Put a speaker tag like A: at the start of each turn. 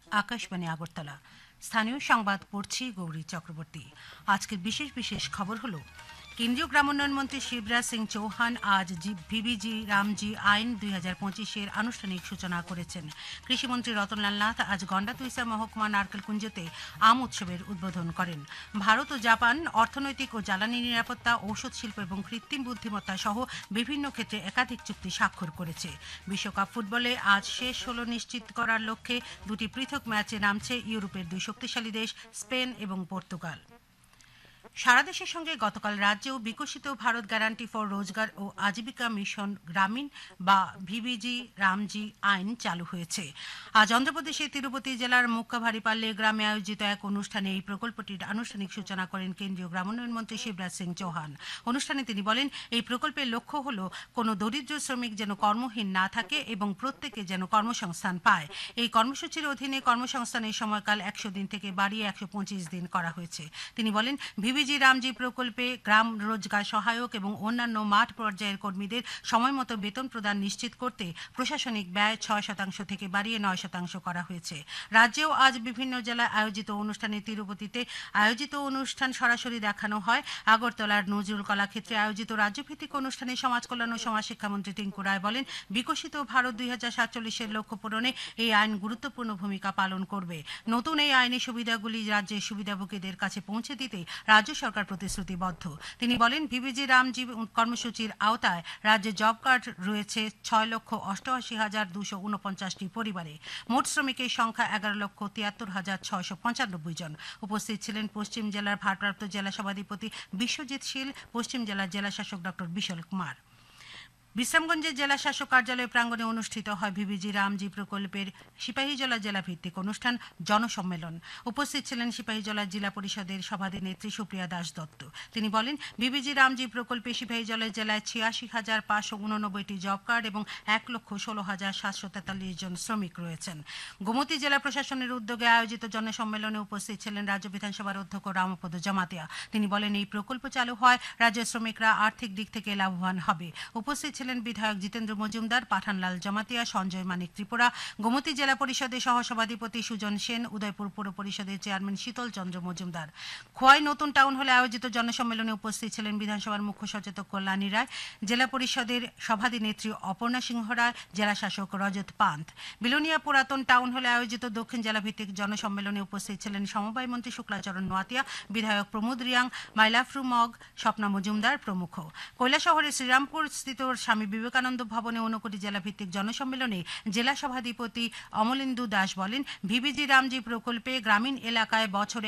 A: আকাশবাণী আগরতলা। স্থানীয় সংবাদ পড়ছি গৌরী চক্রবর্তী। আজকের বিশেষ বিশেষ খবর হলো, কেন্দ্রীয় গ্রামোন্নয়ন মন্ত্রী শিবরাজ সিং চৌহান আজ ভিবিজি রামজি আইন 2025-এর আনুষ্ঠানিক সূচনা করেছেন। কৃষিমন্ত্রী রতনলাল নাথ আজ গন্ডাতুইসা মহকুমা নারকেলকুঞ্জতে আম উৎসবের উদ্বোধন করেন। ভারত ও জাপান অর্থনৈতিক ও জ্বালানি নিরাপত্তা, ঔষধ শিল্প এবং কৃত্রিম বুদ্ধিমত্তা সহ বিভিন্ন ক্ষেত্রে একাধিক চুক্তি স্বাক্ষর করেছে। বিশ্বকাপ ফুটবলে আজ শেষ 16 নিশ্চিত করার লক্ষ্যে দুটি পৃথক ম্যাচে নামছে ইউরোপের দুই শক্তিশালী দেশ স্পেন এবং পর্তুগাল। সারা দেশের সঙ্গে গতকাল রাজ্যেও বিকশিত ভারত গ্যারান্টি ফর রোজগার ও আজীবিকা মিশন গ্রামীণ বা ভিবিজি রামজি আইন চালু হয়েছে। আজ অন্ধ্রপ্রদেশের তিরুপতি জেলার মুক্কাভারিপাল্লে গ্রামে আয়োজিত এক অনুষ্ঠানে এই প্রকল্পটির আনুষ্ঠানিক সূচনা করেন কেন্দ্রীয় গ্রামোন্নয়ন মন্ত্রী শিবরাজ সিং চৌহান। অনুষ্ঠানে তিনি বলেন, এই প্রকল্পের লক্ষ্য হল কোনো দরিদ্র শ্রমিক যেন কর্মহীন না থাকে এবং প্রত্যেকে যেন কর্মসংস্থান পায়। এই কর্মসূচির অধীনে কর্মসংস্থানের সময়কাল 100 দিন থেকে বাড়িয়ে 125 দিন করা হয়েছে। তিনি বলেন, ভিবিজি রামজি প্রকল্পে গ্রাম রোজগার সহায়ক এবং অন্যান্য মাঠ পর্যায়ের কর্মীদের সময়মতো বেতন প্রদান নিশ্চিত করতে প্রশাসনিক ব্যয় 6% থেকে বাড়িয়ে 9% করা হয়েছে। রাজ্যেও আজ বিভিন্ন জেলায় আয়োজিত অনুষ্ঠানে তিরুপতিতে আয়োজিত অনুষ্ঠান সরাসরি দেখানো হয়। আগরতলার নজরুল কলাক্ষেত্রে আয়োজিত রাজ্যভিত্তিক অনুষ্ঠানে সমাজ কল্যাণ ও সমাজ শিক্ষামন্ত্রী টিঙ্কু রায় বলেন, বিকশিত ভারত 2047-এর লক্ষ্য পূরণে এই আইন গুরুত্বপূর্ণ ভূমিকা পালন করবে। নতুন এই আইনি সুবিধাগুলি রাজ্যের সুবিধাভোগীদের কাছে পৌঁছে দিতে রাজ্য সরকার প্রতিশ্রুতিবদ্ধ। তিনি বলেন, ভিবিজি রামজি কর্মসূচির আওতায় রাজ্যে জব কার্ড রয়েছে 6,88,249টি পরিবারে। মোট শ্রমিকের সংখ্যা 11,73,695 জন। উপস্থিত ছিলেন পশ্চিম জেলার ভারপ্রাপ্ত জেলা সভাধিপতি বিশ্বজিৎ শীল, পশ্চিম জেলার জেলাশাসক ডক্টর বিশাল কুমার। বিশ্রামগঞ্জের জেলা শাসক কার্যালয় প্রাঙ্গণে অনুষ্ঠিত হয় ভিবিজি রামজি প্রকল্পের সিপাহীজলা জেলা ভিত্তিক অনুষ্ঠান জনসম্মেলন। উপস্থিত ছিলেন সিপাহীজলা জেলা পরিষদের সভাধিনেত্রী সুপ্রিয়া দাস দত্ত। তিনি বলেন, ভিবিজি রামজি প্রকল্পে সিপাহীজলা জেলায় 86,589টি জব কার্ড এবং 1,16,743 জন শ্রমিক রয়েছেন। গোমতী জেলা প্রশাসনের উদ্যোগে আয়োজিত জনসম্মেলনে উপস্থিত ছিলেন রাজ্য বিধানসভার অধ্যক্ষ রামপদ জমাতিয়া। তিনি বলেন, এই প্রকল্প চালু হয় রাজ্যের শ্রমিকরা আর্থিক দিক থেকে লাভবান হবে। উপস্থিত ছিলেন বিধায়ক জিতেন্দ্র মজুমদার, পাঠানলাল জমাতিয়া, সঞ্জয় মানিক ত্রিপুরা, গোমতী জেলা পরিষদের সহসভাধিপতি সুজন সেন, উদয়পুর পৌর পরিষদের চেয়ারম্যান শীতল চন্দ্র মজুমদার। খোয়াই নতুন টাউন হলে আয়োজিত জনসম্মেলনে উপস্থিত ছিলেন বিধানসভার মুখ্য সচেতক কল্যাণী রায়, জেলা পরিষদের সভাধিনেত্রী অপর্ণা সিংহ রায়, জেলা শাসক রজত পান্ত। বিলোনিয়া পুরাতন টাউন হলে আয়োজিত দক্ষিণ জেলা ভিত্তিক জনসম্মেলনে উপস্থিত ছিলেন সমবায় মন্ত্রী শুক্লাচরণ নোয়াতিয়া, বিধায়ক প্রমোদ রিয়াং, মাইলাফরু মগ, স্বপ্না মজুমদার প্রমুখ। কৈলাসহরের শ্রীরামপুর স্থিত স্বামী বিবেকানন্দ ভবনে 59 জেলা ভিত্তিক জনসম্মেলনে জেলা সভাধিপতি অমলেন্দু দাস বলেন, ভিবিজি রামজি প্রকল্পে গ্রামীণ এলাকায় বছরে